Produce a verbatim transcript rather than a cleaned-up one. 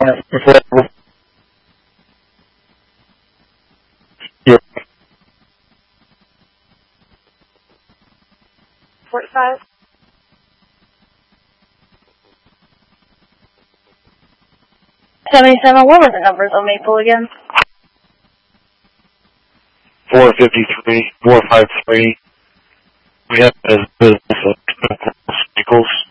Yep. forty-five. seventy-seven, what were the numbers on Maple again? four fifty-three, four five three. We have as business of vehicles.